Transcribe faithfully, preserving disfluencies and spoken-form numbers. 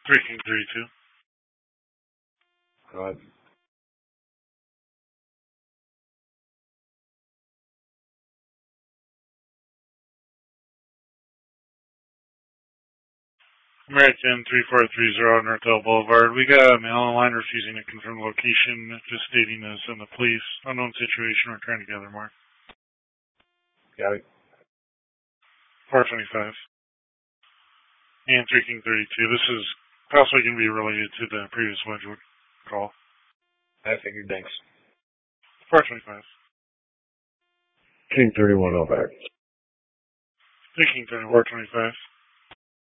three King thirty-two. Go ahead. American three four three zero Northdale Boulevard. We got a mail line refusing to confirm location, just stating this in the police. Unknown situation, we're trying to gather more. Got it. four twenty-five. And three King thirty-two. This is possibly going to be related to the previous Wedgwood call. I figured, thanks. four twenty-five. King thirty-one, all back. three King thirty-one, four twenty-five.